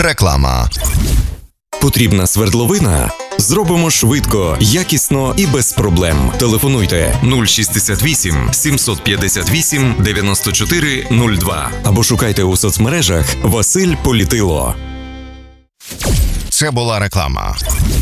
Реклама. Потрібна свердловина? Зробимо швидко, якісно і без проблем. Телефонуйте 068 758 94 02 або шукайте у соцмережах Василь Політило. Це була реклама.